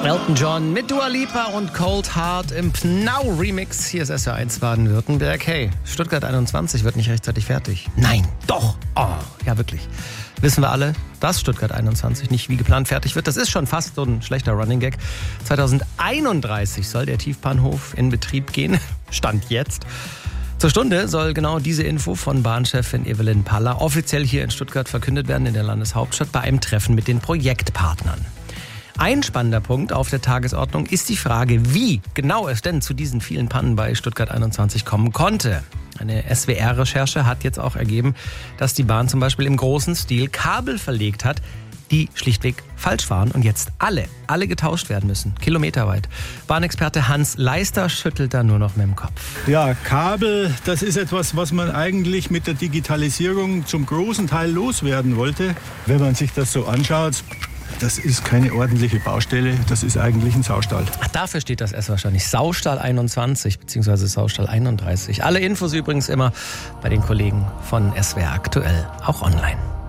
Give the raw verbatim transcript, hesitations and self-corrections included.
Elton John mit Dua Lipa und Cold Heart im Pnau-Remix. Hier ist S W R eins Baden-Württemberg. Hey, Stuttgart einundzwanzig wird nicht rechtzeitig fertig. Nein, doch. Oh, ja wirklich. Wissen wir alle, dass Stuttgart einundzwanzig nicht wie geplant fertig wird. Das ist schon fast so ein schlechter Running Gag. zwanzig einunddreißig soll der Tiefbahnhof in Betrieb gehen. Stand jetzt. Zur Stunde soll genau diese Info von Bahnchefin Evelyn Paller offiziell hier in Stuttgart verkündet werden, in der Landeshauptstadt, bei einem Treffen mit den Projektpartnern. Ein spannender Punkt auf der Tagesordnung ist die Frage, wie genau es denn zu diesen vielen Pannen bei Stuttgart einundzwanzig kommen konnte. Eine S W R-Recherche hat jetzt auch ergeben, dass die Bahn zum Beispiel im großen Stil Kabel verlegt hat, die schlichtweg falsch waren und jetzt alle, alle getauscht werden müssen, kilometerweit. Bahnexperte Hans Leister schüttelt da nur noch mit dem Kopf. Ja, Kabel, das ist etwas, was man eigentlich mit der Digitalisierung zum großen Teil loswerden wollte. Wenn man sich das so anschaut, das ist keine ordentliche Baustelle, das ist eigentlich ein Saustall. Ach, dafür steht das S wahrscheinlich. Saustall einundzwanzig bzw. Saustall einunddreißig. Alle Infos übrigens immer bei den Kollegen von S W R aktuell, auch online.